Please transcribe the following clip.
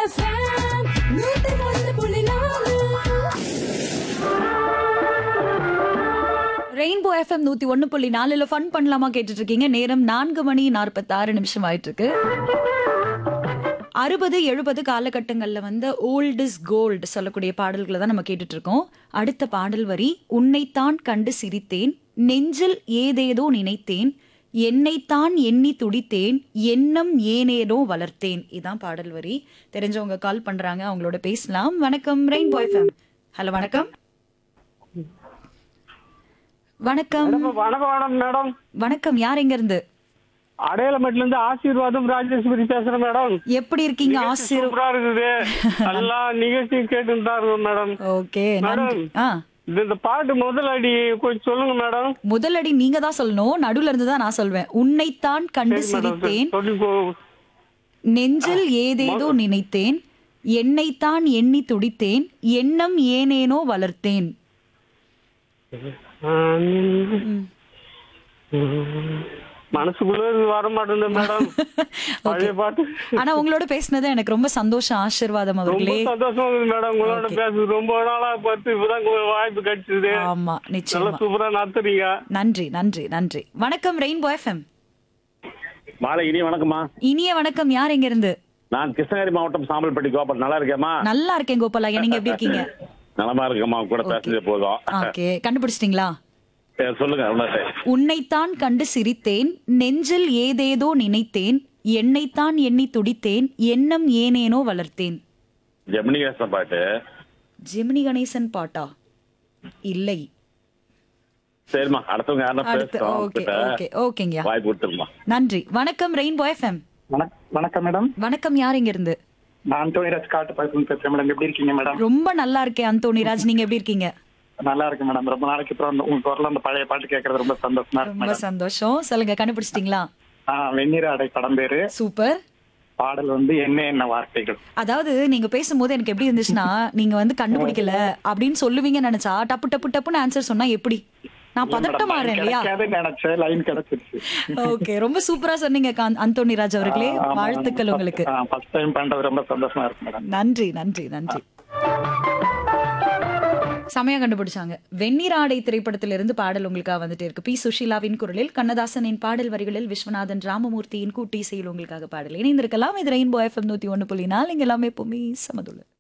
Rainbow FM 101.4 fun பண்ணலாமா கேட்டுட்டு இருக்கீங்க. நேரம் 4:46 ஆயிட்டு இருக்கு. 60-70 காலகட்டங்கள்ல வந்த ஓல்ட் இஸ் கோல்டு சொல்லக்கூடிய பாடல்களை தான் நம்ம கேட்டுட்டு இருக்கோம். அடுத்த பாடல் வரி, உன்னைத்தான் கண்டு சிரித்தேன், நெஞ்சில் ஏதேதோ நினைத்தேன், என்னைத்தான் எண்ணி துடித்தேன், எண்ணம் ஏனேனோ வளர்த்தேன். இதான் பாடல் வரி. தெரிஞ்சவங்க கால் பண்றாங்க, அவங்களோட பேசலாம். வணக்கம் ரெயின்போ எஃப்எம். ஹலோ வணக்கம். வணக்கம். வணக்கம் மேடம். வணக்கம், யார் எங்க இருந்து? அடையாளமேட்ல இருந்து ஆசீர்வாதம் ராஜேஸ்வரி பேசுறேன் மேடம். எப்படி இருக்கீங்க? சூப்பரா இருக்குது. நல்லா நிகழ்ச்சி கேட்டு தான் இருக்கும் மேடம். ஓகே மேடம், இந்த பாட்டு முதல் அடி கொஞ்சம் சொல்லுங்க மேடம். முதலடி நீங்க தான் சொல்லணும், நடுவுல இருந்து தான் நான் சொல்வேன். உன்னைத்தான் கண்டு சிரித்தேன், நெஞ்சில் ஏதேதோ நினைத்தேன், என்னைத்தான் எண்ணி துடித்தேன், எண்ணம் ஏனேனோ வளர்த்தேன். மனசுக்குள்ள வர மாட்டேங்குது மேடம். பழைய பாட்டு. ஆனா உங்களோட பேசினது எனக்கு ரொம்ப சந்தோஷம். ஆசீர்வாதம் அவர்களே. ரொம்ப சந்தோஷம் மேடம், உங்களோட பேசு. ரொம்ப நாளா பார்த்து இப்பதான் வாய்ப்பு கிடைச்சது. ஆமா, நிச்சயமா. சூப்பரா நடத்துறீங்க. நன்றி நன்றி நன்றி. வணக்கம் ரெயின்போ எஃப்எம். மாலை இனிய வணக்கம்மா. இனிய வணக்கம், யார் எங்க இருந்து? நான் கிருஷ்ணகிரி மாவட்டம் சாம்பல்பட்டி கோபால். நல்லா இருக்கேம்மா? நல்லா இருக்கேன் கோபாலா, நீங்க எப்படி இருக்கீங்க? நலமா இருக்கேம்மா, கூட பேசுறது போதும். ஓகே, கண்டுபிடிச்சிட்டீங்களா? சொல்லுங்க. உன்னைத்தான் கண்டு சிரித்தேன், நெஞ்சில் ஏதேதோ நினைத்தேன், என்னைத்தான் எண்ணி துடித்தேன், எண்ணம் ஏனேனோ வளர்த்தேன். ஜெமினி கணேசன் பாட்டு. ஜெமினி கணேசன் பாட்டா? இல்லை. சரிம்மா, அடுத்தவங்க யாரும் அடுத்து. ஓகே ஓகே ஓகேங்க, வாய்ப்பு கொடுத்துருமா. நன்றி. வணக்கம் ரெயின்போ எஃப்எம். வணக்கம் மேடம். வணக்கம், யார் எங்க இருந்து? நான் அந்தோணிராஜ் காட்டு பக்கத்துல பேசுறேன் மேடம். எப்படி இருக்கீங்க மேடம்? ரொம்ப நல்லா இருக்கேன் அந்தோணிராஜ், நீங்க எப்படி இருக்கீங்க? நல்லா இருக்கு மேடம். ரொம்ப நாளைக்கு அப்புறம் உங்க குரல்ல அந்த பழைய பாட்டு கேட்கறது ரொம்ப சந்தோஷமா இருக்கு ரொம்ப மேடம். சந்தோஷம். சொல்லுங்க, கண்டுபிடிச்சிட்டீங்களா? வெந்நீர் அடை படம் பேரு. சூப்பர். பாடல் வந்து என்ன என்ன வார்த்தைகள். அதாவது நீங்க பேசும்போது எனக்கு எப்படி இருந்துச்சுன்னா, நீங்க வந்து கண்டுபிடிக்கல அப்படின்னு சொல்லுவீங்கன்னு நினைச்சா டப்பு டப்பு டப்புன்னு ஆன்சர் சொன்னா எப்படி நான் பதட்டம் ஆறேன் இல்லையா? நினைச்சேன், லைன் கிடைச்சிருச்சு. ஓகே, ரொம்ப சூப்பரா சொன்னீங்க அந்தோணிராஜ் அவர்களே. வாழ்த்துக்கள் உங்களுக்கு. ஃபர்ஸ்ட் டைம் பண்றது ரொம்ப சந்தோஷமா இருக்கு மேடம். நன்றி நன்றி நன்றி. சமயம் கண்டுபிடிச்சாங்க. வெண்ணிராடை திரைப்படத்திலிருந்து பாடல் உங்களுக்காக வந்துட்டு இருக்கு. பி சுஷீலாவின் குரலில், கண்ணதாசனின் பாடல் வரிகளில் விஸ்வநாதன் ராமமூர்த்தியின் கூட்டு இசையில் உங்களுக்காக பாடல். இணைந்திருக்கலாம். இது ரெயின்போ எஃப்எம் 101.4. இங்க எல்லாமே எப்பவுமே சமதுள்ள.